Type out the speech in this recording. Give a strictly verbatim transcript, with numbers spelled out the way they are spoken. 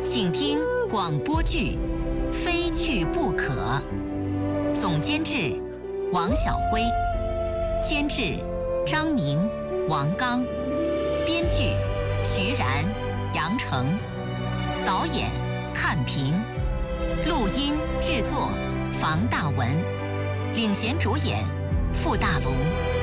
请听广播剧《非去不可》，总监制王晓辉，监制张明、王刚，编剧徐然、杨成，导演看平，录音制作房大文，领衔主演傅大龙。